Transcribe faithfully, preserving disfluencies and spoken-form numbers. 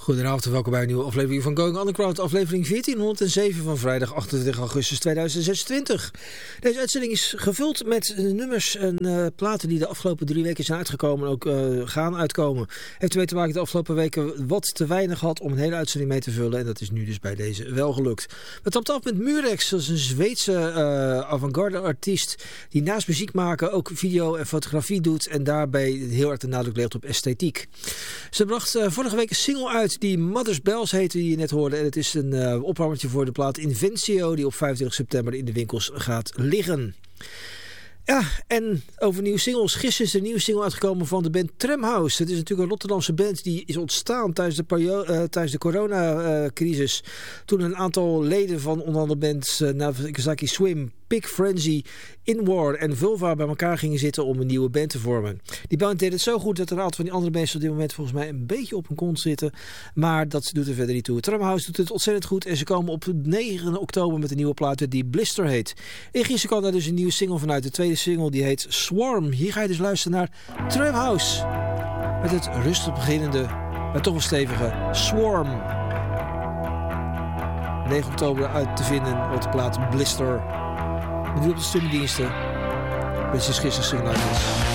Goedenavond en welkom bij een nieuwe aflevering van Going Underground, aflevering veertienhonderdzeven van vrijdag achtentwintig augustus tweeduizend zesentwintig. Deze uitzending is gevuld met nummers en uh, platen die de afgelopen drie weken zijn uitgekomen en ook uh, gaan uitkomen. Heeft ermee te maken dat de afgelopen weken wat te weinig had om een hele uitzending mee te vullen en dat is nu dus bij deze wel gelukt. We trapten af met Murex, dat is een Zweedse uh, avant-garde artiest die naast muziek maken ook video en fotografie doet en daarbij heel erg de nadruk legt op esthetiek. Ze bracht uh, vorige week een single uit die Mother's Bells heette, die je net hoorde. En het is een uh, opwarmertje voor de plaat Invencio, die op vijfentwintig september in de winkels gaat liggen. Ja, en over nieuwe singles. Gisteren is er een nieuwe single uitgekomen van de band Tramhouse. Het is natuurlijk een Rotterdamse band die is ontstaan tijdens de, perio- uh, tijdens de coronacrisis. Uh, Toen een aantal leden van onder andere bands uh, Nagasaki Swim, Pig Frenzy, Inward en Vulva bij elkaar gingen zitten om een nieuwe band te vormen. Die band deed het zo goed dat er een aantal van die andere bands op dit moment volgens mij een beetje op hun kont zitten. Maar dat doet er verder niet toe. Tramhouse doet het ontzettend goed en ze komen op negen oktober met een nieuwe plaat die Blister heet. En gisteren kwam daar dus een nieuwe single vanuit. De tweede single die heet Swarm. Hier ga je dus luisteren naar Tramhouse. Met het rustig beginnende, maar toch wel stevige Swarm. negen oktober uit te vinden op de plaat Blister. Nu op de streamingdiensten. Dit is gisteren single uit.